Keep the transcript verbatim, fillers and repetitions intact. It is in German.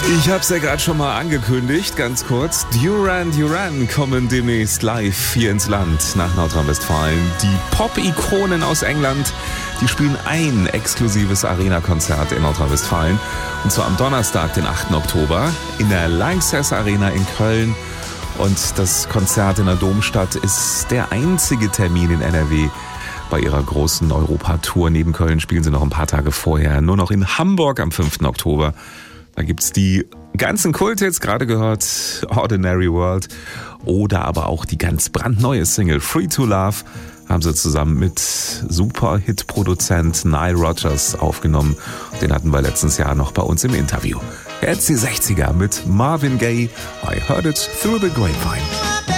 Ich habe es ja gerade schon mal angekündigt, ganz kurz. Duran Duran kommen demnächst live hier ins Land nach Nordrhein-Westfalen. Die Pop-Ikonen aus England, die spielen ein exklusives Arena-Konzert in Nordrhein-Westfalen. Und zwar am Donnerstag, den achten Oktober, in der Lanxess Arena in Köln. Und das Konzert in der Domstadt ist der einzige Termin in N R W bei ihrer großen Europatour. Neben Köln spielen sie noch ein paar Tage vorher nur noch in Hamburg am fünften Oktober. Da gibt's die ganzen Kulthits, gerade gehört Ordinary World, oder aber auch die ganz brandneue Single Free to Love haben sie zusammen mit Super-Hit-Produzent Nile Rodgers aufgenommen. Den hatten wir letztes Jahr noch bei uns im Interview. Jetzt die sechziger mit Marvin Gaye, I Heard It Through the Grapevine.